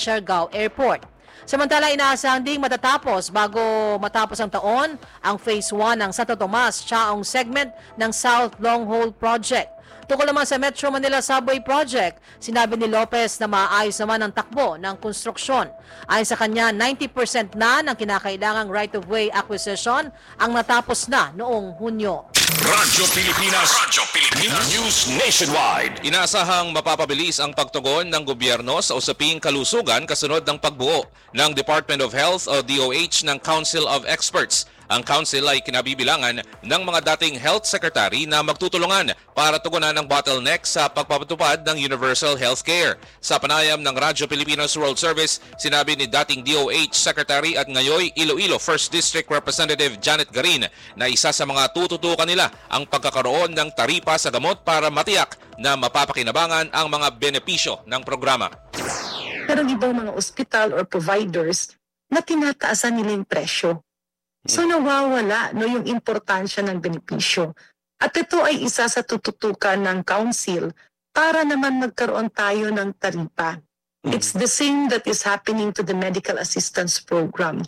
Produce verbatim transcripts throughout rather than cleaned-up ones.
Siargao Airport. Samantala, inaasahan ding matatapos bago matapos ang taon ang Phase one ng Santo Tomas Chaong segment ng South Long Haul Project. Tungkol naman sa Metro Manila Subway Project, sinabi ni Lopez na maayos naman ang takbo ng konstruksyon. Ayon sa kanya, ninety percent na ng kinakailangang right-of-way acquisition ang natapos na noong Hunyo. Radyo Pilipinas, Radyo Pilipinas News Nationwide. Inaasahang mapapabilis ang pagtugon ng gobyerno sa usaping kalusugan kasunod ng pagbuo ng Department of Health o D O H ng Council of Experts. Ang council ay kinabibilangan ng mga dating health secretary na magtutulungan para tugunan ang bottleneck sa pagpapatupad ng universal health care. Sa panayam ng Radyo Pilipinas World Service, sinabi ni dating D O H Secretary at ngayoy Iloilo first District Representative Janet Garin na isa sa mga tututukan nila ang pagkakaroon ng taripa sa gamot para matiyak na mapapakinabangan ang mga benepisyo ng programa. Pero ibang mga ospital or providers na tinataasan nila yung presyo. So nawawala no, yung importansya ng benepisyo. At ito ay isa sa tututukan ng council para naman magkaroon tayo ng taripa. It's the same that is happening to the medical assistance program.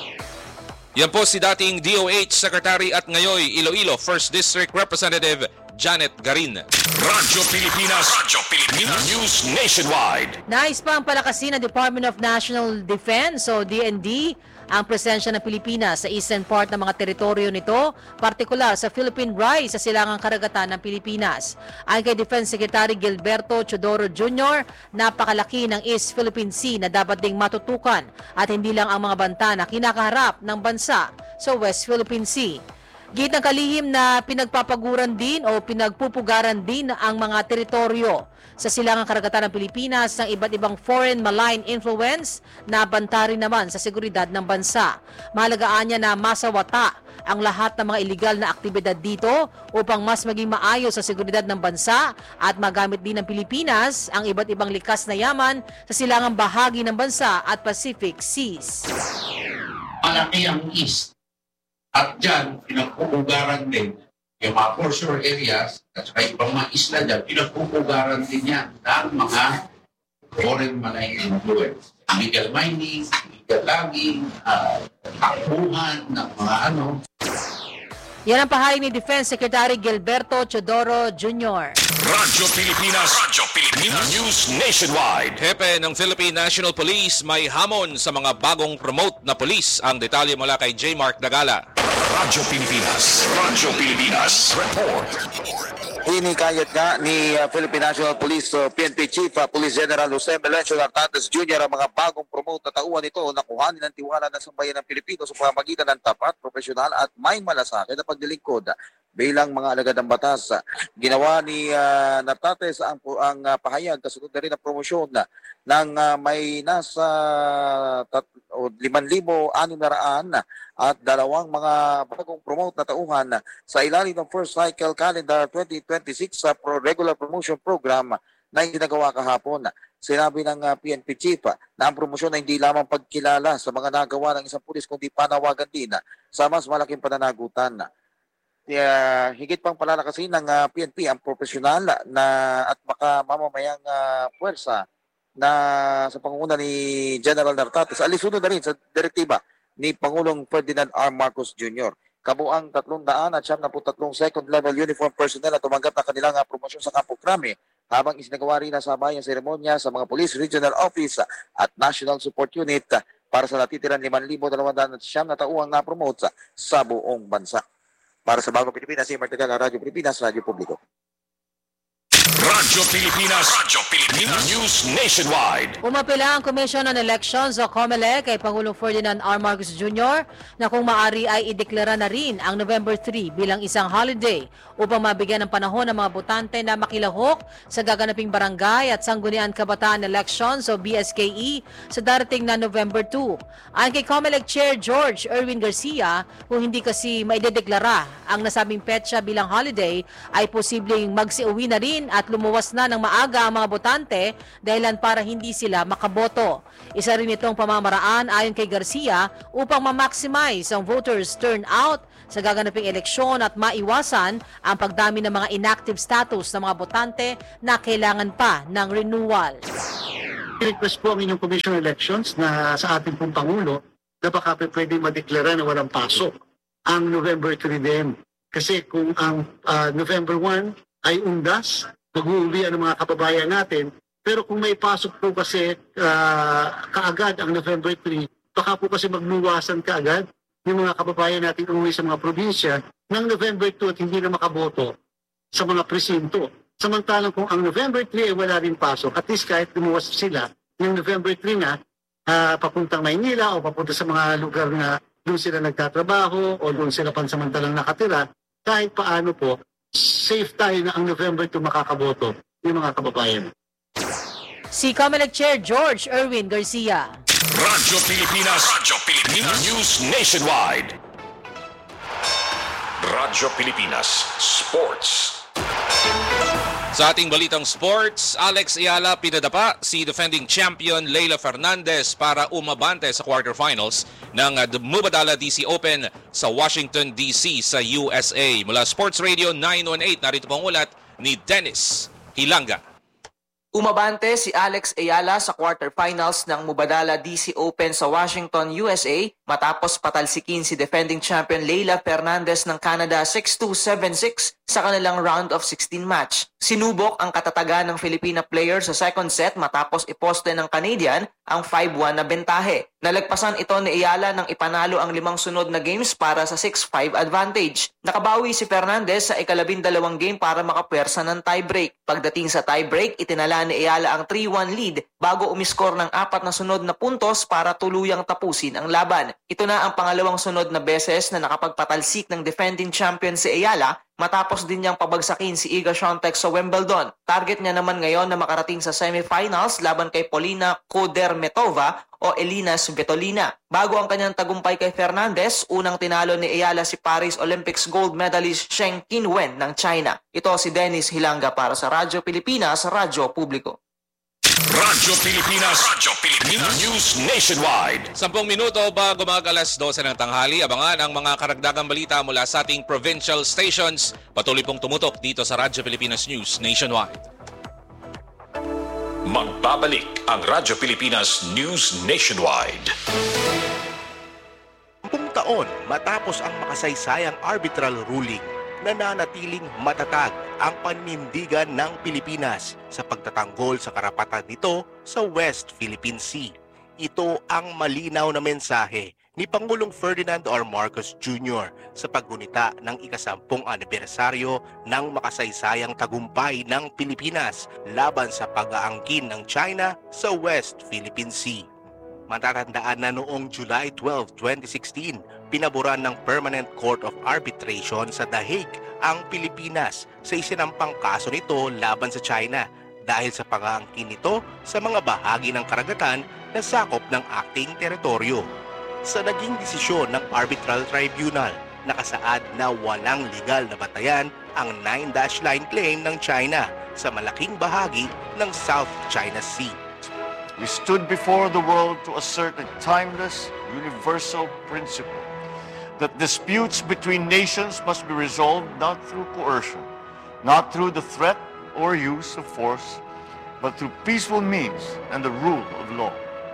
Yan po si dating D O H Secretary at ngayoy Iloilo first District Representative Janet Garin. Radyo Pilipinas, Radyo Pilipinas News Nationwide. Nais pang palakasin ng Department of National Defense o D N D ang presensya ng Pilipinas sa eastern part ng mga teritoryo nito, partikular sa Philippine Rise sa silangang karagatan ng Pilipinas. Ayon kay Defense Secretary Gilberto Chodoro Junior, napakalaki ng East Philippine Sea na dapat ding matutukan at hindi lang ang mga banta na kinakaharap ng bansa sa West Philippine Sea. Git ng kalihim na pinagpapaguran din o pinagpupugaran din ang mga teritoryo sa silangang karagatan ng Pilipinas ng iba't ibang foreign malign influence na banta rin naman sa seguridad ng bansa. Mahalagaan niya na masawata ang lahat ng mga illegal na aktibidad dito upang mas maging maayos sa seguridad ng bansa at magamit din ng Pilipinas ang iba't ibang likas na yaman sa silangang bahagi ng bansa at Pacific Seas. Malaki ang East. At dyan, pinagpupugaran din yung mga foreshore areas at saka ibang mga isla dyan, pinagpupugaran din yan ng mga foreign malign influence. Illegal mining, illegal logging, uh, takbuhan ng mga ano. Yan ang pahayag ni Defense Secretary Gilberto Chodoro Junior Radyo Pilipinas, Radyo Pilipinas News Nationwide. Hepe ng Philippine National Police may hamon sa mga bagong promote na police. Ang detalye mula kay J. Mark Dagala. Radyo Pilipinas, Radyo Pilipinas Report. Hinikayat nga ni uh, Philippine National Police uh, P N P Chief uh, Police General Jose Melencio Nartates Junior ang mga bagong promote na tauhan nito na kuhanin ng tiwala ng sambayan ng Pilipino sa pamamagitan ng tapat, profesional at may malasakit na paglilingkod bilang mga alagad ng batas. Ginawa ni uh, Nartates ang, ang uh, pahayag kasunod na rin ang promosyon na ng uh, may nasa limang libo anim na raan at dalawang mga bagong promote na tauhan sa ilalim ng First Cycle Calendar twenty twenty-six sa pro regular promotion program na ginagawa kahapon. Sinabi ng uh, P N P Chief uh, na ang promosyon ay hindi lamang pagkilala sa mga nagawa ng isang pulis kundi panawagan din uh, sa mas malaking pananagutan. Uh, higit pang palalakasin ng uh, P N P ang profesional na at makamamamayang uh, puwersa na sa pangunguna ni General Nartates. Alisunod na rin sa direktiba ni Pangulong Ferdinand R. Marcos Junior Kabuang tatlong daan at siyam na tatlong second level uniform personnel na tumanggap ng kanilang uh, promosyon sa Campo Crame habang isinagawa rin ang sabayang seremonya sa mga Police Regional Office at National Support Unit para sa natitirang limang libo dalawang siyam na tauhang na-promote sa buong bansa. Para sa Bagong Pilipinas, si Martagal, Radyo Pilipinas, Radyo Publiko. Radyo Pilipinas, Radyo Pilipinas News Nationwide. Umapila ang Commission on Elections o COMELEC kay Pangulong Ferdinand R. Marcos Junior na kung maaari ay ideklara na rin ang November three bilang isang holiday upang mabigyan ng panahon ng mga botante na makilahok sa gaganaping barangay at sanggunian kabataan elections o B S K E sa darating na November two. Ayon kay COMELEC Chair George Erwin Garcia, kung hindi kasi maidedeklara ang nasabing petsa bilang holiday ay posibleng magsiuwi na rin at lumuwas na ng maaga ang mga botante dahilan para hindi sila makaboto. Isa rin itong pamamaraan ayon kay Garcia upang ma-maximize ang voters turnout sa gaganaping eleksyon at maiwasan ang pagdami ng mga inactive status ng mga botante na kailangan pa ng renewal. I-request po ang inyong Commission on Elections na sa ating pong Pangulo na baka pwede madeklara na walang pasok ang November three din. Kasi kung ang uh, November one ay undas, mag-uuwi ang mga kababayan natin. Pero kung may pasok po kasi uh, kaagad ang November three, baka po kasi magluwasan kaagad yung mga kababayan natin umuwi sa mga probinsya ng November two at hindi na makaboto sa mga presinto. Samantalang kung ang November three ay wala rin pasok, at least kahit lumuwas sila yung November three na uh, papuntang Maynila o papunta sa mga lugar na doon sila nagtatrabaho o doon sila pansamantalang nakatira, kahit paano po, safe tayo na ang November two makakaboto yung mga kababayan. Si Comelec Chair George Erwin Garcia. Radyo Pilipinas. Radyo Pilipinas. News Nationwide. Radyo Pilipinas Sports. Sa ating balitang sports, Alex Ayala pinadapa si defending champion Leila Fernandez para umabante sa quarterfinals ng Mubadala D C Open sa Washington D C sa U S A. Mula Sports Radio nine one eight, narito po ang ulat ni Dennis Hilanga. Umabante si Alex Ayala sa quarterfinals ng Mubadala D C Open sa Washington, U S A matapos patalsikin si defending champion Leila Fernandez ng Canada six two seven six sa kanilang round of sixteen match. Sinubok ang katatagan ng Filipina player sa second set matapos iposte ng Canadian ang five one na bentahe. Nalagpasan ito ni Ayala nang ipanalo ang limang sunod na games para sa six five advantage. Nakabawi si Fernandez sa ikalabindalawang game para makapwersa ng tiebreak. Pagdating sa tiebreak, itinala ni Ayala ang three one lead bago umiskor ng apat na sunod na puntos para tuluyang tapusin ang laban. Ito na ang pangalawang sunod na beses na nakapagpatalsik ng defending champion si Ayala matapos din niyang pabagsakin si Iga Swiatek sa Wimbledon. Target niya naman ngayon na makarating sa semifinals laban kay Polina Kudermetova o Elina Svitolina. Bago ang kanyang tagumpay kay Fernandez, unang tinalo ni Ayala si Paris Olympics gold medalist Zheng Qinwen ng China. Ito si Dennis Hilanga para sa Radyo Pilipinas, Radyo Publiko. Radyo Pilipinas. Radyo Pilipinas. News Nationwide. Sampung minuto bago mag alas dose ng tanghali, abangan ang mga karagdagang balita mula sa ating provincial stations. Patuloy pong tumutok dito sa Radyo Pilipinas News Nationwide. Magbabalik ang Radyo Pilipinas News Nationwide. Sampung taon matapos ang makasaysayang arbitral ruling, nananatiling matatag ang paninindigan ng Pilipinas sa pagtatanggol sa karapatan nito sa West Philippine Sea. Ito ang malinaw na mensahe ni Pangulong Ferdinand R. Marcos Junior sa paggunita ng ikasampung anibersaryo ng makasaysayang tagumpay ng Pilipinas laban sa pag-aangkin ng China sa West Philippine Sea. Matatandaan na noong July twelfth, twenty sixteen, pinaboran ng Permanent Court of Arbitration sa The Hague ang Pilipinas sa isinampang kaso nito laban sa China dahil sa pag-aangkin nito sa mga bahagi ng karagatan na sakop ng acting teritoryo. Sa naging desisyon ng Arbitral Tribunal, nakasaad na walang legal na batayan ang nine dash line claim ng China sa malaking bahagi ng South China Sea. We stood before the world to assert a timeless, universal principle that disputes between nations must be resolved not through coercion, not through the threat or use of force, but through peaceful means and the rule of law.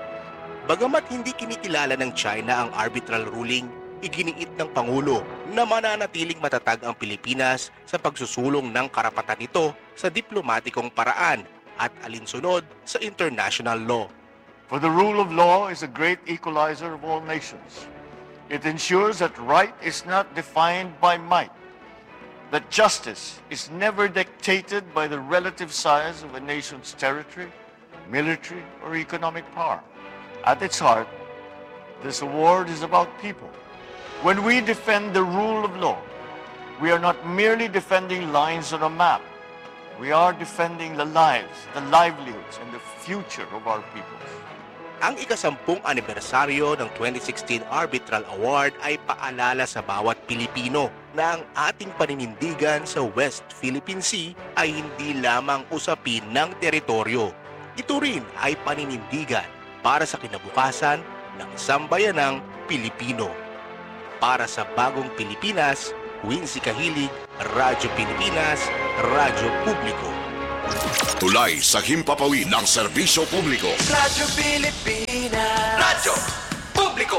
Bagamat hindi kinikilala ng China ang arbitral ruling, iginiit ng Pangulo na mananatiling matatag ang Pilipinas sa pagsusulong ng karapatan nito sa diplomatikong paraan at alinsunod sa international law. For the rule of law is a great equalizer of all nations. It ensures that right is not defined by might, that justice is never dictated by the relative size of a nation's territory, military, or economic power. At its heart, this award is about people. When we defend the rule of law, we are not merely defending lines on a map. We are defending the lives, the livelihoods, and the future of our people. Ang ikasampung anibersaryo ng twenty sixteen Arbitral Award ay paalala sa bawat Pilipino na ang ating paninindigan sa West Philippine Sea ay hindi lamang usapin ng teritoryo. Ito rin ay paninindigan para sa kinabukasan ng sambayanang Pilipino. Para sa bagong Pilipinas, Wincy Kahilig, Radyo Pilipinas, Radyo Publiko. Tulay sa himpapawid ng serbisyo publiko. Radyo Pilipinas. Radyo Publiko.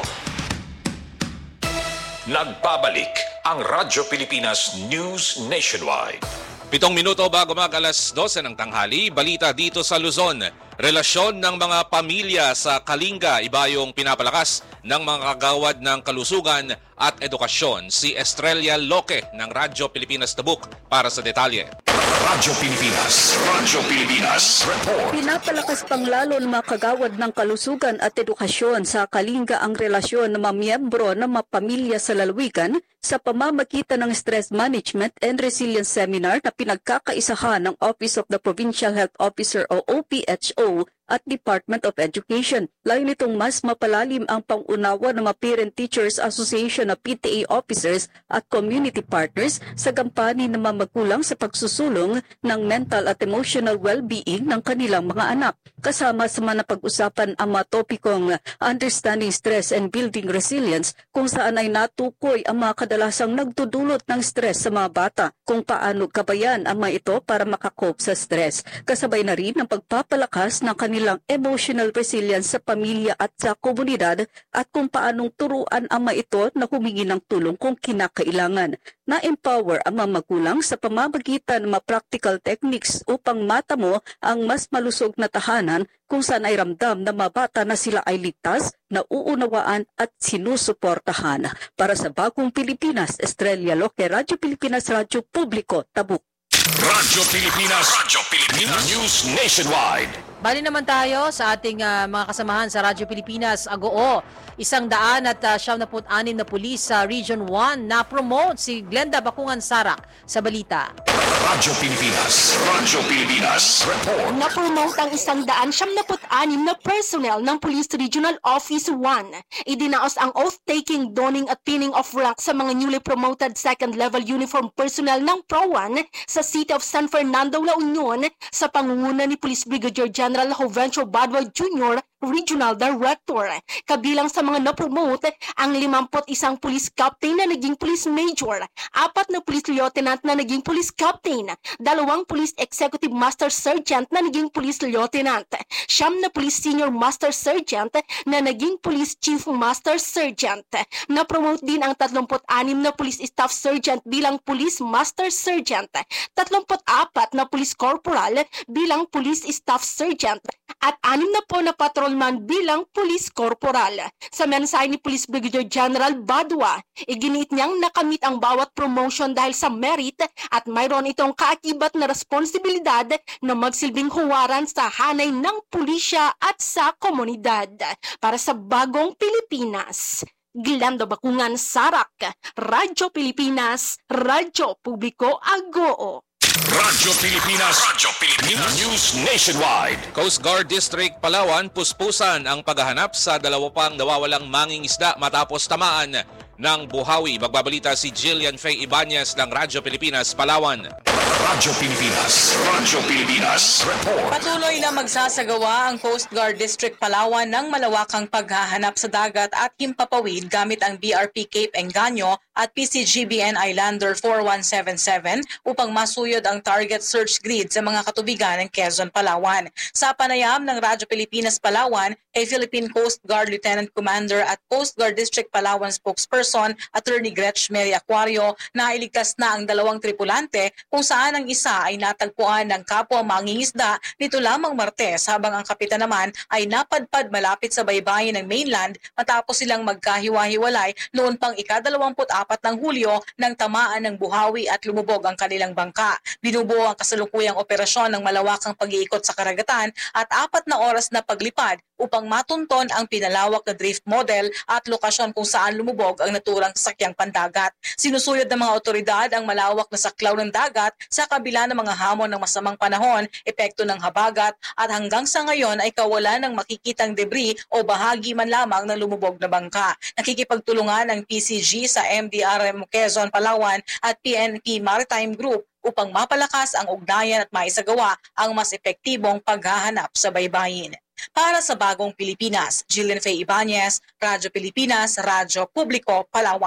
Nagbabalik ang Radyo Pilipinas News Nationwide. Pitong minuto bago mag alas dose ng tanghali, balita dito sa Luzon. Relasyon ng mga pamilya sa Kalinga, iba yung pinapalakas ng mga kagawad ng kalusugan at edukasyon. Si Estrella Loque ng Radyo Pilipinas Tabuk para sa detalye. Radyo Pilipinas, Radyo Pilipinas, report. Pinapalakas pang lalo ng mga kagawad ng kalusugan at edukasyon sa Kalinga ang relasyon ng mga miyembro ng mga pamilya sa lalawigan sa pamamagitan ng Stress Management and Resilience Seminar na pinagkakaisahan ng Office of the Provincial Health Officer o O P H O at Department of Education. Layo nitong mas mapalalim ang pangunawa ng mga Parent Teachers Association na P T A officers at community partners sa gampanin ng mga magulang sa pagsusulong ng mental at emotional well-being ng kanilang mga anak. Kasama sa mga napag-usapan ang mga topikong Understanding Stress and Building Resilience, kung saan ay natukoy ang mga kadalasang nagdudulot ng stress sa mga bata, kung paano gabayan ang mga ito para makakope sa stress. Kasabay na rin ang pagpapalakas ng kanilang emotional resilience sa pamilya at sa komunidad at kung paanong turuan ang mga ito na humingi ng tulong kung kinakailangan. Na-empower ang mga magulang sa pamamagitan ng mga practical techniques upang matamo ang mas malusog na tahanan kung saan ay ramdam ng mga bata na sila ay ligtas, nauunawaan at sinusuportahan. Para sa Bagong Pilipinas, Estrella Loque, Radyo Pilipinas, Radyo Publiko, Tabuk. Radyo Pilipinas, Radyo Pilipinas News Nationwide. Bali naman tayo sa ating uh, mga kasamahan sa Radyo Pilipinas, Agoo. Isang daan at uh, siyam na put anim na pulis sa Region one na promote si Glenda Bakungan Sarak sa balita. Radyo Pilipinas, Radyo Pilipinas, report. Na-promote ang isang daan siyam na put anim na personnel ng Police Regional Office one. Idinaos ang oath-taking, donning at pinning of rank sa mga newly promoted second-level uniform personnel ng Pro one sa City of San Fernando, La Union sa pangunguna ni Police Brigadier General Jovencio Badwa Junior, Regional Director. Kabilang sa mga na-promote ang limampu't isang police captain na naging police major, apat na police lieutenant na naging police captain, dalawang police executive master sergeant na naging police lieutenant, siyam na police senior master sergeant na naging police chief master sergeant. Na-promote din ang tatlumput anim na police staff sergeant bilang police master sergeant, tatlumput apat na police corporal bilang police staff sergeant, at anim na po na patrolman bilang police corporal. Sa mensahe ni Police Brigadier General Badwa, iginiit niyang nakamit ang bawat promotion dahil sa merit at mayroon itong kaakibat na responsibilidad na magsilbing huwaran sa hanay ng pulisya at sa komunidad. Para sa Bagong Pilipinas, Glenda Bakungan Sarak, Radyo Pilipinas, Radyo Publiko, Agoo. Radyo Pilipinas, Radyo Pilipinas News Nationwide. Coast Guard District Palawan puspusan ang paghahanap sa dalawa pang nawawalang mangingisda matapos tamaan ng buhawi. Magbabalita si Jillian Faye Ibanez ng Radyo Pilipinas, Palawan. Radyo Pilipinas, Radyo Pilipinas, report. Patuloy na magsasagawa ang Coast Guard District Palawan ng malawakang paghahanap sa dagat at himpapawid gamit ang B R P Cape Engaño at P C G B N Islander four one seven seven upang masuyod ang target search grid sa mga katubigan ng Quezon, Palawan. Sa panayam ng Radyo Pilipinas, Palawan, kay Philippine Coast Guard Lieutenant Commander at Coast Guard District Palawan spokesperson Attorney Gretch Mary Aquario na iligtas na ang dalawang tripulante kung saan ang isa ay natagpuan ng kapwa mangingisda nito lamang Martes habang ang kapitan naman ay napadpad malapit sa baybayin ng mainland matapos silang magkahiwa-hiwalay noon pang ikadalawamput apat ng Hulyo nang tamaan ng buhawi at lumubog ang kanilang bangka. Binubuo ang kasalukuyang operasyon ng malawakang pag-iikot sa karagatan at apat na oras na paglipad upang matunton ang pinalawak na drift model at lokasyon kung saan lumubog ang naturang sasakyang pandagat. Sinusuyod ng mga otoridad ang malawak na saklaw ng dagat sa kabila ng mga hamon ng masamang panahon, epekto ng habagat at hanggang sa ngayon ay kawalan ng makikitang debris o bahagi man lamang ng lumubog na bangka. Nakikipagtulungan ang P C G sa M D R M Quezon, Palawan at P N P Maritime Group upang mapalakas ang ugnayan at maisagawa ang mas epektibong paghahanap sa baybayin. Para sa Bagong Pilipinas, Jillian Faye Ibanez, Radyo Pilipinas, Radyo Publiko, Palawan.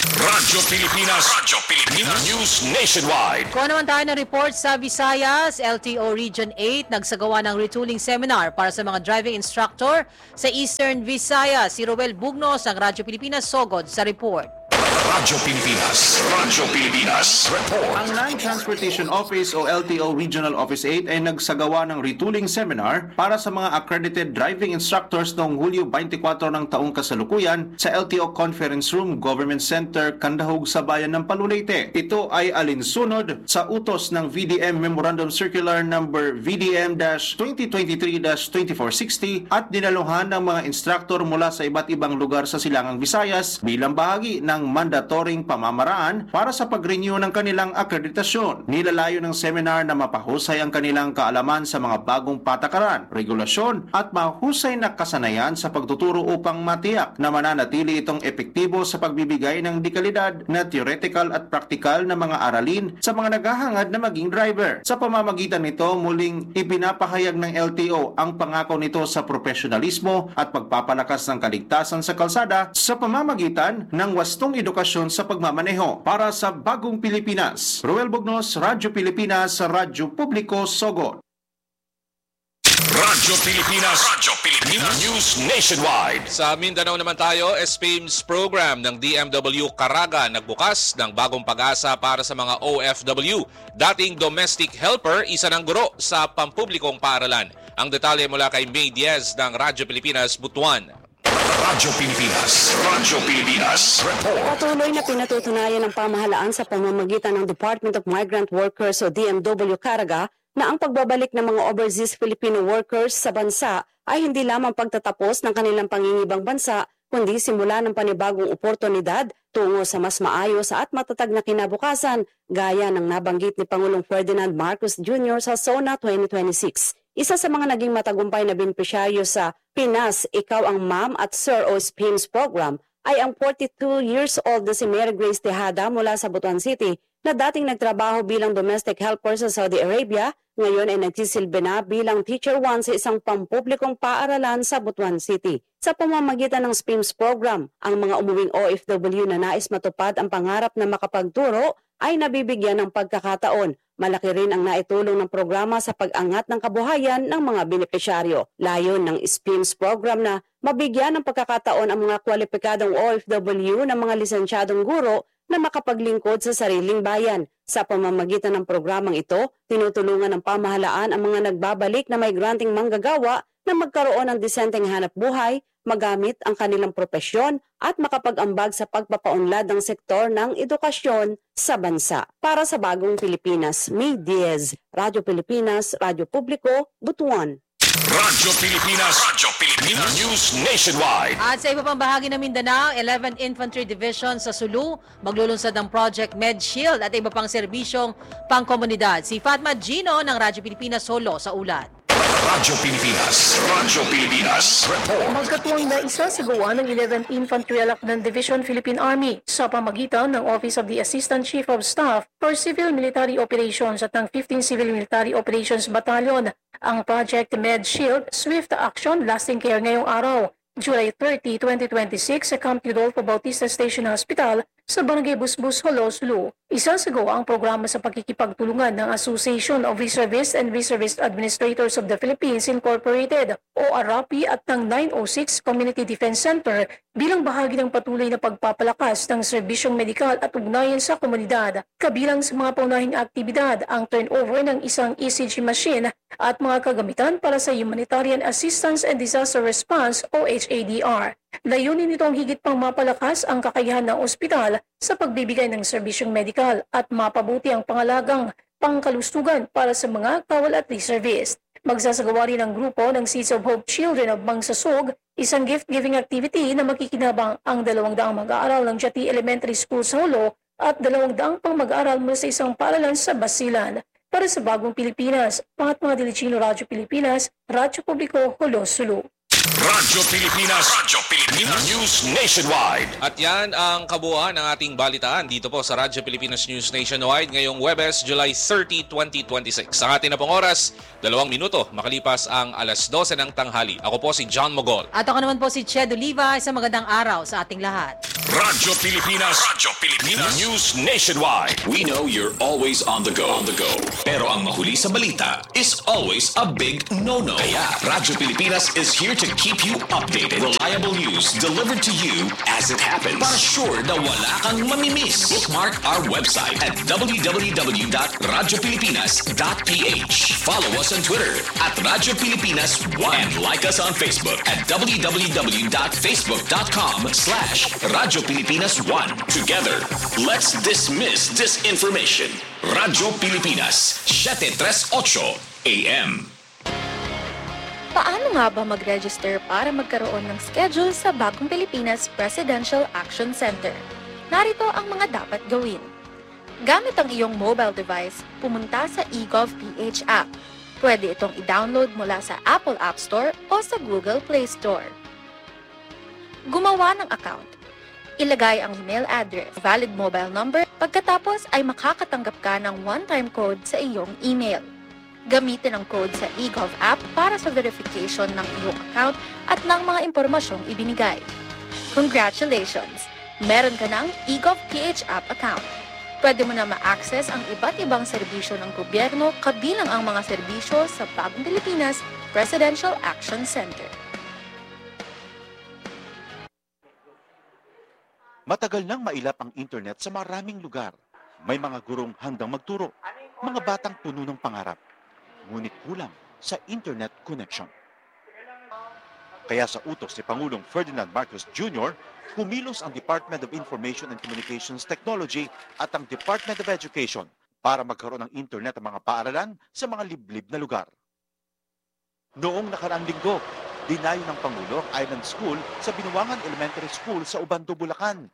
Radyo Pilipinas. Radyo Pilipinas. News Nationwide. Kuha naman tayo ng report sa Visayas. L T O Region eight nagsagawa ng retooling seminar para sa mga driving instructor sa Eastern Visayas. Si Roel Bugnos ng Radyo Pilipinas Sogod sa report. Radyo Pilipinas. Radyo Pilipinas. Report. Ang Land Transportation Office o L T O Regional Office eight ay nagsagawa ng retooling seminar para sa mga accredited driving instructors noong Hulyo twenty-four ng taong kasalukuyan sa L T O Conference Room, Government Center, Candahug sa bayan ng Palulete. Ito ay alinsunod sa utos ng V D M Memorandum Circular number V D M twenty twenty-three dash twenty-four sixty at dinaluhan ng mga instructor mula sa iba't ibang lugar sa Silangang Visayas bilang bahagi ng mandatoring pamamaraan para sa pag-renew ng kanilang akreditasyon. Nilalayo ng seminar na mapahusay ang kanilang kaalaman sa mga bagong patakaran, regulasyon at mahusay na kasanayan sa pagtuturo upang matiyak na mananatili itong epektibo sa pagbibigay ng dekalidad na theoretical at practical na mga aralin sa mga naghahangad na maging driver. Sa pamamagitan nito, muling ipinapahayag ng L T O ang pangako nito sa profesionalismo at pagpapalakas ng kaligtasan sa kalsada sa pamamagitan ng wastong edukasyon sa pagmamaneho. Para sa Bagong Pilipinas, Roel Bugnos, Radyo Pilipinas, Radyo Publiko, Sogod. Radyo Pilipinas. Radyo Pilipinas. News Nationwide. Sa Mindanao naman tayo, S P A M S program ng D M W Caraga nagbukas ng bagong pag-asa para sa mga O F W. Dating domestic helper, isa ng guro sa pampublikong paaralan. Ang detalye mula kay May Diaz ng Radyo Pilipinas, Butuan. Radyo Pilipinas. Radyo Pilipinas. Report. Patuloy na pinatutunayan ng pamahalaan sa pamamagitan ng Department of Migrant Workers o D M W Caraga na ang pagbabalik ng mga overseas Filipino workers sa bansa ay hindi lamang pagtatapos ng kanilang pangingibang bansa, kundi simula ng panibagong oportunidad tungo sa mas maayos at matatag na kinabukasan, gaya ng nabanggit ni Pangulong Ferdinand Marcos Junior sa SONA twenty twenty-six. Isa sa mga naging matagumpay na benepisyaryo sa Pinas, Ikaw ang Ma'am at Sir o S P A M S program ay ang forty-two years old na si Mary Grace Tejada mula sa Butuan City na dating nagtrabaho bilang domestic helper sa Saudi Arabia, ngayon ay nagsisilbi na bilang Teacher one sa isang pampublikong paaralan sa Butuan City. Sa pamamagitan ng S P A M S program, ang mga umuwing O F W na nais matupad ang pangarap na makapagturo ay nabibigyan ng pagkakataon. Malaki rin ang naitulong ng programa sa pag-angat ng kabuhayan ng mga benepisyaryo. Layon ng S P A M S program na mabigyan ng pagkakataon ang mga kwalipikadong O F W ng mga lisensyadong guro na makapaglingkod sa sariling bayan. Sa pamamagitan ng programang ito, tinutulungan ng pamahalaan ang mga nagbabalik na may granting manggagawa na magkaroon ng disenteng hanap buhay, magamit ang kanilang propesyon at makapag-ambag sa pagpapaunlad ng sektor ng edukasyon sa bansa. Para sa Bagong Pilipinas, May Diaz, Radyo Pilipinas, Radyo Publiko, Butuan. Radyo Pilipinas. Radyo Pilipinas. News Nationwide. At sa iba pang bahagi ng Mindanao, eleventh Infantry Division sa Sulu maglulunsad ng Project Med Shield at iba pang serbisyong pangkomunidad. Si Fatma Gino ng Radyo Pilipinas Solo sa ulat. Radyo Pilipinas. Radyo Pilipinas. Report. Magkatuwang na isa sa gawa ng eleventh Infantry Alakdan Division Philippine Army sa pamagitan ng Office of the Assistant Chief of Staff for Civil Military Operations at ng fifteenth Civil Military Operations Battalion. Ang Project Med Shield Swift Action Lasting Care ngayong araw, July thirtieth, twenty twenty-six sa Camp Rodolfo Bautista Station Hospital sa Barangay Busbus, Holo, Sulu. Isasagawa ang programa sa pakikipagtulungan ng Association of Reservists and Reservist Administrators of the Philippines Incorporated o ARAPI at ng nine oh six Community Defense Center bilang bahagi ng patuloy na pagpapalakas ng serbisyong medikal at ugnayan sa komunidad. Kabilang sa mga paunahing aktibidad ang turnover ng isang E C G machine at mga kagamitan para sa Humanitarian Assistance and Disaster Response o H A D R. Layunin nito ang higit pang mapalakas ang kakayahan ng ospital sa pagbibigay ng serbisyong medikal at mapabuti ang pangalagang pangkalusugan para sa mga kawal at reservist. Magsasagawa rin ang grupo ng Seeds of Hope Children of Mangsasog, isang gift-giving activity na makikinabang ang dalawang daang mag-aaral ng Jati Elementary School sa Holo at dalawang daang pang mag-aaral mula sa isang paaralan sa Basilan. Para sa Bagong Pilipinas, Pangat mga Diligino, Radyo Pilipinas, Radyo Publiko, Holo, Sulu. Radyo Pilipinas. Radyo Pilipinas. News Nationwide. At yan ang kabuuan ng ating balitaan dito po sa Radyo Pilipinas News Nationwide ngayong Huwebes, July thirtieth, twenty twenty-six. Ang ating na pong oras, dalawang minuto makalipas ang alas dose ng tanghali. Ako po si John Mogol. At ako naman po si Ched Oliva. Isang magandang araw sa ating lahat. Radyo Pilipinas. Radyo Pilipinas. News Nationwide. We know you're always on the go. On the go. Pero ang mahuli sa balita is always a big no-no. Kaya Radyo Pilipinas is here to keep you updated. Reliable news delivered to you as it happens. Para sure na wala kang mamimiss. Bookmark our website at w w w dot radyo pilipinas dot p h. Follow us on Twitter at Radyo Pilipinas one and like us on Facebook at w w w dot facebook dot com slash Radyo Pilipinas one. Together, let's dismiss disinformation. Radyo Pilipinas, seven thirty-eight A M. Paano nga ba mag-register para magkaroon ng schedule sa Bagong Pilipinas Presidential Action Center? Narito ang mga dapat gawin. Gamit ang iyong mobile device, pumunta sa eGovPH app. Pwede itong i-download mula sa Apple App Store o sa Google Play Store. Gumawa ng account. Ilagay ang email address, valid mobile number, pagkatapos ay makakatanggap ka ng one-time code sa iyong email. Gamitin ang code sa eGov app para sa verification ng iyong account at ng mga impormasyong ibinigay. Congratulations! Meron ka ng eGovPH app account. Pwede mo na ma-access ang iba't ibang serbisyo ng gobyerno kabilang ang mga serbisyo sa Bagong Pilipinas Presidential Action Center. Matagal nang mailap ang internet sa maraming lugar. May mga gurong handang magturo, mga batang puno ng pangarap. Ngunit kulang sa internet connection. Kaya sa utos ni Pangulong Ferdinand Marcos Junior, kumilos ang Department of Information and Communications Technology at ang Department of Education para magkaroon ng internet ang mga paaralan sa mga liblib na lugar. Noong nakaraang linggo, dinayo ng Pangulo ang Island School sa Binuangan Elementary School sa Ubando, Bulacan.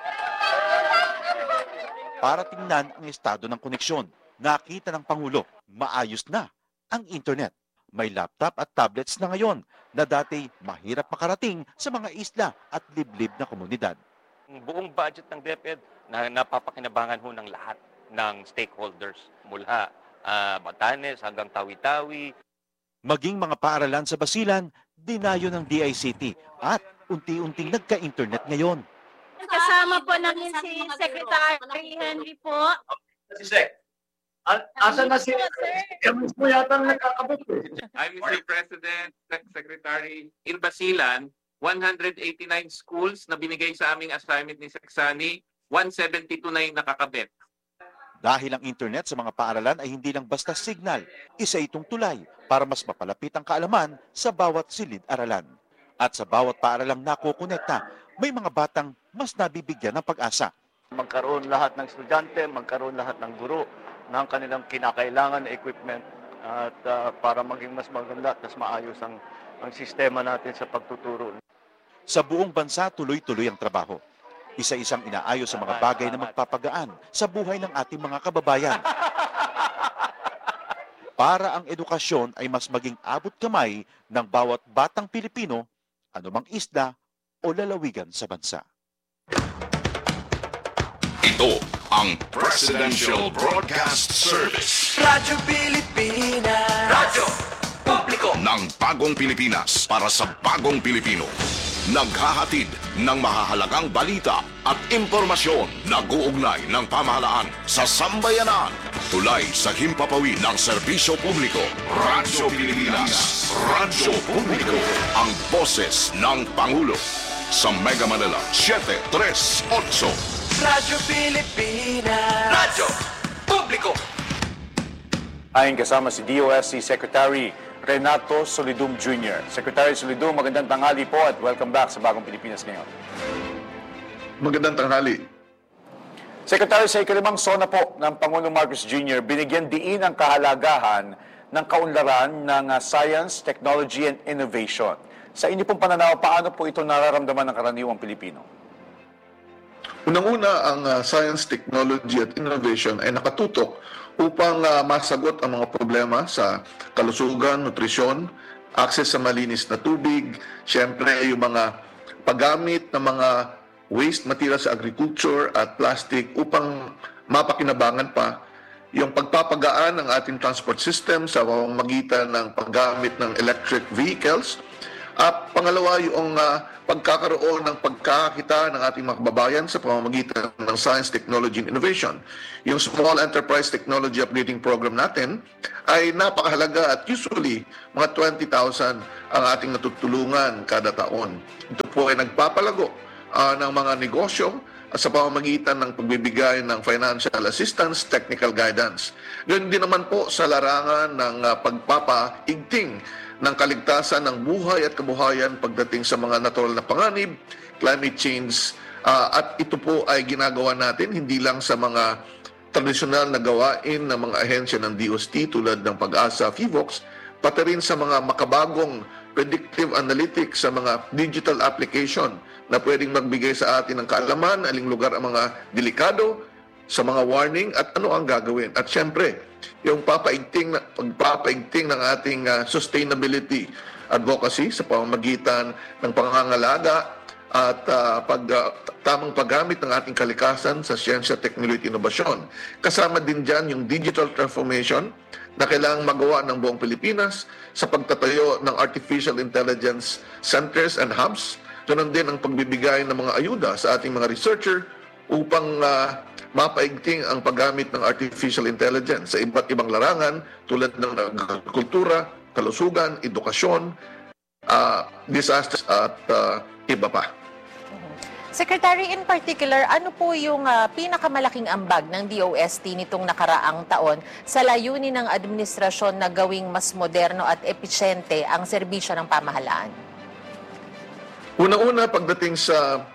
Para tingnan ang estado ng koneksyon, nakita ng Pangulo, maayos na ang internet. May laptop at tablets na ngayon na dati mahirap makarating sa mga isla at liblib na komunidad. Ang buong budget ng DepEd na napapakinabangan ho ng lahat ng stakeholders mula uh, Batanes hanggang Tawi-Tawi. Maging mga paaralan sa Basilan, dinayo ng D I C T at unti-unting nagka-internet ngayon. Kasama po namin si Secretary Henry po. Si Sec. Asa na si Ems mo yata nakakabot eh. I'm Mister President, Secretary, in Basilan, one hundred eighty-nine schools na binigay sa aming assignment ni Seksani, one seventy-two na yung nakakabit. Dahil ang internet sa mga paaralan ay hindi lang basta signal, isa itong tulay para mas mapalapit ang kaalaman sa bawat silid-aralan. At sa bawat paaralang nakukonekta, may mga batang mas nabibigyan ng pag-asa. Magkaroon lahat ng estudyante, magkaroon lahat ng guro ng kanilang kinakailangan na equipment at uh, para maging mas maganda at mas maayos ang, ang sistema natin sa pagtuturo. Sa buong bansa, tuloy-tuloy ang trabaho. Isa-isang inaayos sa mga bagay na magpapagaan sa buhay ng ating mga kababayan. Para ang edukasyon ay mas maging abot kamay ng bawat batang Pilipino, anumang isla o lalawigan sa bansa. Ito ang Presidential Broadcast Service. Radyo Pilipinas. Radyo Publiko ng Bagong Pilipinas para sa Bagong Pilipino. Naghahatid ng mahahalagang balita at impormasyon na guugnay ng pamahalaan sa sambayanan. Tulay sa himpapawid ng serbisyo publiko. Radyo Pilipinas. Radyo Publiko. Ang boses ng Pangulo. Sa Mega Manila, seven thirty-eight. Radyo Pilipinas. Radyo Publiko. Ayon kasama si D O S C Secretary Renato Solidum Junior Secretary Solidum, magandang tanghali po at welcome back sa Bagong Pilipinas ngayon. Magandang tanghali. Secretary, sa ikalimang sona po ng Pangulong Marcos Junior, binigyan diin ang kahalagahan ng kaunlaran ng uh, Science, Technology and Innovation. Sa inyo pong pananaw, paano po ito nararamdaman ng karaniwang Pilipino? Unang-una, ang uh, Science, Technology at Innovation ay nakatutok upang uh, masagot ang mga problema sa kalusugan, nutrisyon, access sa malinis na tubig, syempre yung mga paggamit ng mga waste material sa agriculture at plastic upang mapakinabangan pa yung pagpapagaan ng ating transport system sa pamamagitan ng paggamit ng electric vehicles. At pangalawa, yung uh, pagkakaroon ng pagkakita ng ating mga kababayan sa pamamagitan ng Science, Technology, and Innovation. Yung Small Enterprise Technology Upgrading Program natin ay napakahalaga at usually mga twenty thousand ang ating natutulungan kada taon. Ito po ay nagpapalago uh, ng mga negosyo sa pamamagitan ng pagbibigay ng financial assistance, technical guidance. Ganoon din naman po sa larangan ng uh, pagpapaigting ng kaligtasan ng buhay at kabuhayan pagdating sa mga natural na panganib, climate change, uh, at ito po ay ginagawa natin hindi lang sa mga tradisyonal na gawain ng mga ahensya ng D O S T tulad ng Pag-asa, FIVOX, pati rin sa mga makabagong predictive analytics sa mga digital application na pwedeng magbigay sa atin ng kaalaman, aling lugar ang mga delikado, sa mga warning at ano ang gagawin. At syempre, yung papaigting, pagpapaigting ng ating uh, sustainability advocacy sa pamamagitan ng pangangalaga at uh, pag, uh, tamang paggamit ng ating kalikasan sa siyensya, teknolohiya at inobasyon. Kasama din dyan yung digital transformation na kailangang magawa ng buong Pilipinas sa pagtatayo ng artificial intelligence centers and hubs. Ganun din ang pagbibigay ng mga ayuda sa ating mga researcher upang uh, mapaigting ang paggamit ng artificial intelligence sa iba't ibang larangan tulad ng agrikultura, kalusugan, edukasyon, uh, disasters at uh, iba pa. Secretary, in particular, ano po yung uh, pinakamalaking ambag ng D O S T nitong nakaraang taon sa layunin ng administrasyon na gawing mas moderno at episyente ang serbisyo ng pamahalaan? Una-una, pagdating sa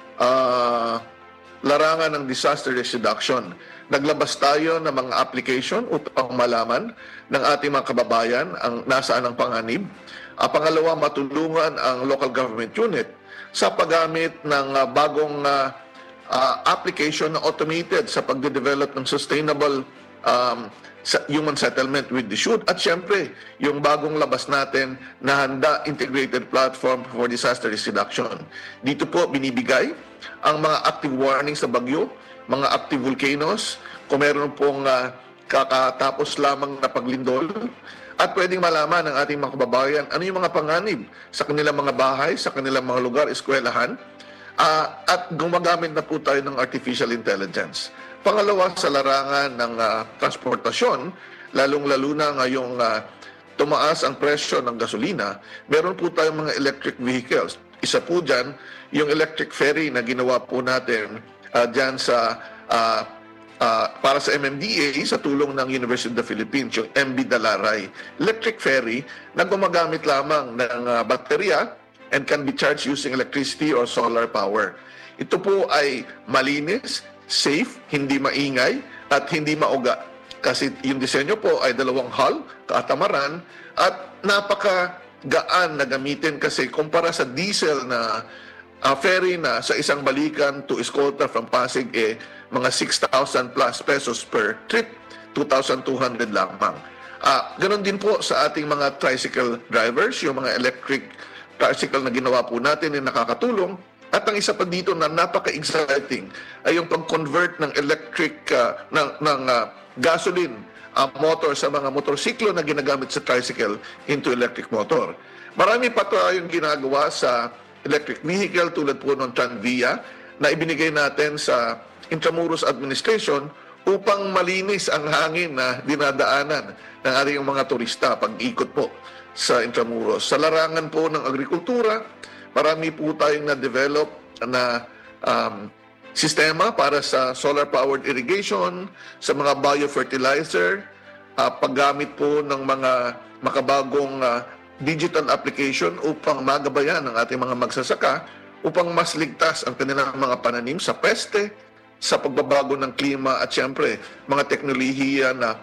uh, larangan ng disaster risk reduction, naglabas tayo ng mga application upang malaman ng ating mga kababayan ang nasaan ang panganib. Uh, pangalawa, matulungan ang local government unit sa paggamit ng uh, bagong uh, uh, application na automated sa pagde-develop ng sustainable um, human settlement with the should. At syempre, yung bagong labas natin na handa integrated platform for disaster risk reduction. Dito po binibigay ang mga active warnings sa bagyo, mga active volcanoes, kung meron pong uh, kakatapos lamang na paglindol, at pwedeng malaman ng ating mga kababayan ano yung mga panganib sa kanilang mga bahay, sa kanilang mga lugar, eskwelahan, uh, at gumagamit na po tayo ng artificial intelligence. Pangalawa, sa larangan ng uh, transportasyon, lalong-lalo na ngayong uh, tumaas ang presyo ng gasolina, meron po tayong mga electric vehicles. Isa po dyan, yung electric ferry na ginawa po natin uh, dyan sa, uh, uh, para sa M M D A sa tulong ng University of the Philippines, yung M B Dalaray. Electric ferry na gumagamit lamang ng uh, baterya and can be charged using electricity or solar power. Ito po ay malinis, safe, hindi maingay, at hindi mauga. Kasi yung disenyo po ay dalawang hull, katamaran, at napaka-gaan na gamitin kasi kumpara sa diesel na uh, ferry na sa isang balikan to Escolta from Pasig, eh, mga six thousand plus pesos per trip, two thousand two hundred lamang. Uh, ganon din po sa ating mga tricycle drivers, yung mga electric tricycle na ginawa po natin ay nakakatulong. At ang isa pa dito na napaka-exciting ay yung pag-convert ng electric, uh, ng, ng uh, gasoline uh, motor sa mga motorsiklo na ginagamit sa tricycle into electric motor. Marami pa tayong ginagawa sa electric vehicle tulad po ng Tranvia na ibinigay natin sa Intramuros Administration upang malinis ang hangin na dinadaanan ng ating mga turista pag-ikot po sa Intramuros. Sa larangan po ng agrikultura, marami po tayong na-develop na um, sistema para sa solar-powered irrigation, sa mga biofertilizer, uh, paggamit po ng mga makabagong uh, digital application upang magabayan ang ating mga magsasaka upang mas ligtas ang kanilang mga pananim sa peste, sa pagbabago ng klima at siyempre mga teknolohiya na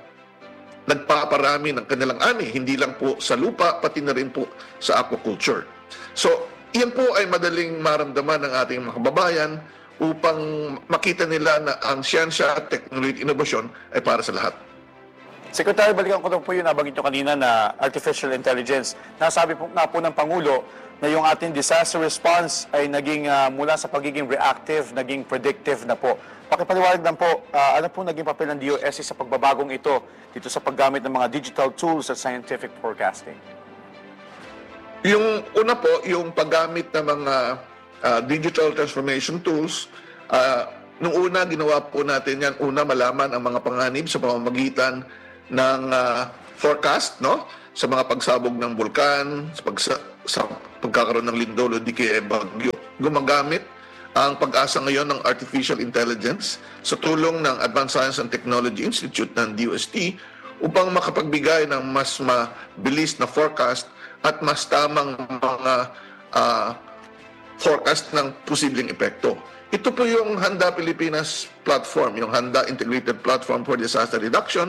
nagpaparami ng kanilang ani, hindi lang po sa lupa, pati na rin po sa aquaculture. So, iyan po ay madaling maramdaman ng ating mga kababayan upang makita nila na ang siyensya, teknolohiya at inobasyon ay para sa lahat. Secretary, balikan ko po yung nabanggit nyo kanina na artificial intelligence. Nasabi po nga po ng Pangulo na yung ating disaster response ay naging uh, mula sa pagiging reactive, naging predictive na po. Pakipaliwanag lang po, uh, ano po naging papel ng D O S T sa pagbabagong ito dito sa paggamit ng mga digital tools at scientific forecasting? Yung una po, yung paggamit ng mga uh, digital transformation tools. Uh, nung una, ginawa po natin yan. Una, malaman ang mga panganib sa pamamagitan ng uh, forecast, no? Sa mga pagsabog ng bulkan, sa, pagsa, sa pagkakaroon ng lindol o di kaya bagyo. Gumagamit ang pag-asa ngayon ng artificial intelligence sa tulong ng Advanced Science and Technology Institute ng D O S T upang makapagbigay ng mas mabilis na forecast at mas tamang mga uh, forecast ng posibleng epekto. Ito po yung Handa Pilipinas platform, yung Handa Integrated Platform for Disaster Reduction.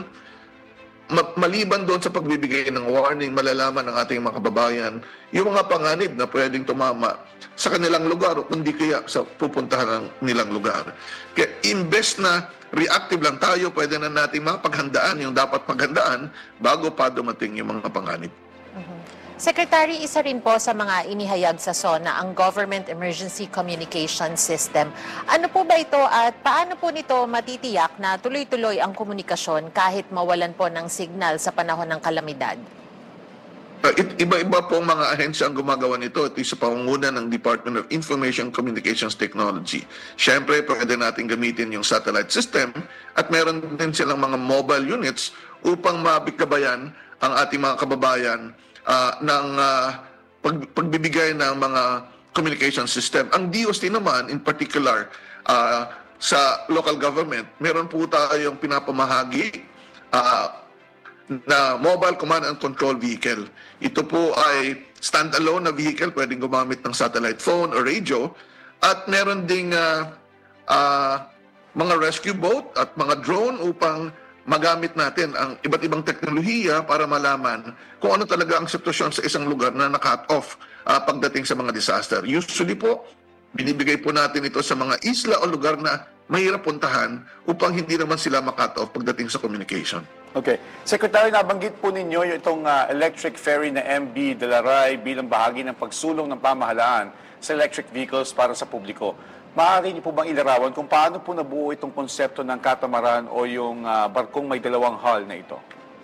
Maliban doon sa pagbibigay ng warning, malalaman ng ating mga kababayan yung mga panganib na pwedeng tumama sa kanilang lugar o kundi kaya sa pupuntahan ng nilang lugar. Kaya imbes na reactive lang tayo, pwede na natin mapaghandaan yung dapat paghandaan bago pa dumating yung mga panganib. Secretary, isa rin po sa mga inihayag sa SONA ang Government Emergency Communication System. Ano po ba ito at paano po nito matitiyak na tuloy-tuloy ang komunikasyon kahit mawalan po ng signal sa panahon ng kalamidad? Uh, Iba-iba pong mga ahensya ang gumagawa nito. Ito sa pangunguna ng Department of Information Communications Technology. Siyempre, pwede natin gamitin yung satellite system at meron din silang mga mobile units upang mabigkabayan ang ating mga kababayan Uh, ng uh, pag, pagbibigay ng mga communication system. Ang D O S T naman, in particular, uh, sa local government, meron po tayong pinapamahagi uh, na mobile command and control vehicle. Ito po ay stand-alone na vehicle, pwedeng gumamit ng satellite phone or radio, at meron ding uh, uh, mga rescue boat at mga drone upang magamit natin ang iba't ibang teknolohiya para malaman kung ano talaga ang sitwasyon sa isang lugar na naka-cut off uh, pagdating sa mga disaster. Usually po, binibigay po natin ito sa mga isla o lugar na mahirap puntahan upang hindi naman sila maka-cut off pagdating sa communication. Okay. Secretary, nabanggit po ninyo itong uh, electric ferry na M B Dalaray bilang bahagi ng pagsulong ng pamahalaan sa electric vehicles para sa publiko. Maaari niyo po bang ilarawan kung paano po nabuo itong konsepto ng catamaran o yung uh, barkong may dalawang hull na ito?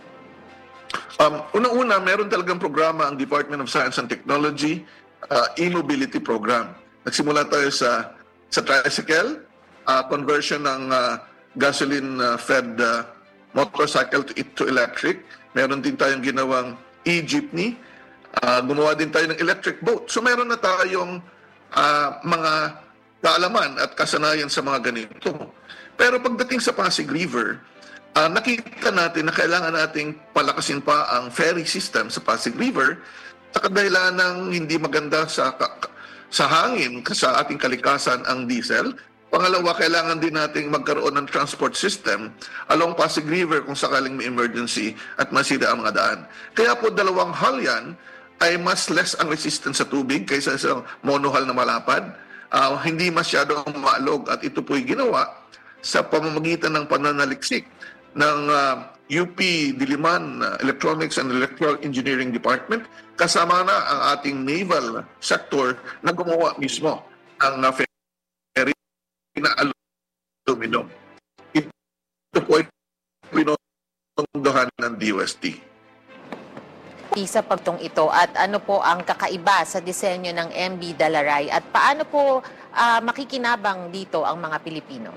Um, Unang-una, meron talagang programa ang Department of Science and Technology, uh, e-mobility program. Nagsimula tayo sa, sa tricycle, uh, conversion ng uh, gasoline-fed uh, motorcycle to, to electric. Meron din tayong ginawang e-jeepney. Uh, gumawa din tayo ng electric boat. So meron na tayong uh, mga kaalaman at kasanayan sa mga ganito. Pero pagdating sa Pasig River, uh, nakita natin na kailangan nating palakasin pa ang ferry system sa Pasig River sa kadahilan ng hindi maganda sa, sa hangin sa ating kalikasan ang diesel. Pangalawa, kailangan din nating magkaroon ng transport system along Pasig River kung sakaling may emergency at masira ang mga daan. Kaya po dalawang hull yan ay mas less ang resistance sa tubig kaysa sa monohull na malapad. Uh, hindi masyadong maalog at ito po'y ginawa sa pamamagitan ng pananaliksik ng uh, U P Diliman uh, Electronics and Electrical Engineering Department kasama na ang ating naval sector na gumawa mismo ng uh, ferry na aluminum. Ito po'y pinondohan ng D O S T. Sa pagtong ito at ano po ang kakaiba sa disenyo ng M B Dalaray at paano po uh, makikinabang dito ang mga Pilipino?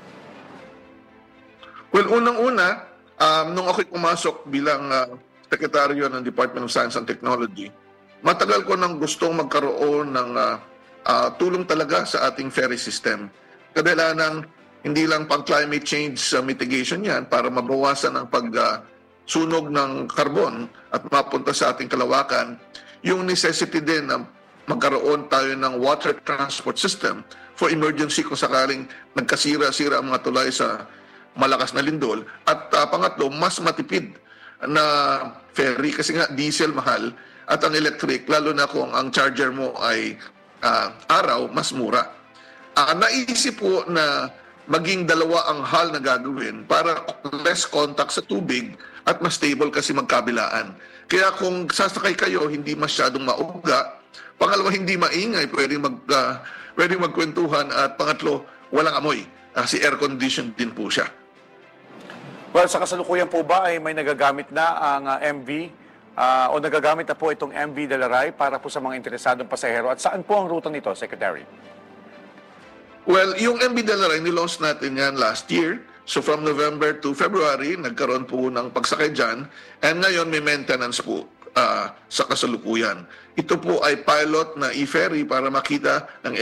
Well, unang-una, um, nung ako'y pumasok bilang uh, sekretaryo ng Department of Science and Technology, matagal ko nang gustong magkaroon ng uh, uh, tulong talaga sa ating ferry system. Kadahilan hindi lang pang climate change uh, mitigation yan para mabawasan ang pag uh, sunog ng karbon at mapunta sa ating kalawakan, yung necessity din na magkaroon tayo ng water transport system for emergency kung sakaling nagkasira-sira ang mga tulay sa malakas na lindol. At uh, pangatlo, mas matipid na ferry kasi nga diesel mahal at ang electric, lalo na kung ang charger mo ay uh, araw, mas mura. Uh, naisip po na maging dalawa ang hull na gagawin para less contact sa tubig at mas stable kasi magkabilaan. Kaya kung sasakay kayo, hindi masyadong mauga. Pangalawa, hindi maingay, pwedeng, mag, uh, pwedeng magkwentuhan. At pangatlo, walang amoy. Kasi uh, air-conditioned din po siya. Well, sa kasalukuyan po ba ay may nagagamit na ang uh, M V ah, o nagagamit na po itong M V Dalaray para po sa mga interesadong pasahero? At saan po ang ruta nito, Secretary? Well, yung M B Dalaray, nilaunch natin yan last year. So from November to February, nagkaroon po ng pagsakay dyan. And ngayon may maintenance po uh, sa kasalukuyan. Ito po ay pilot na e-ferry para makita ng